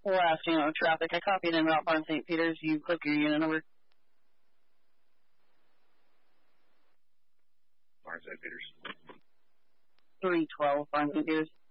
last, traffic. I copied in about Barn St. Peter's. You click your unit number. Barn St. Peters. 312 Barn St. Peter's.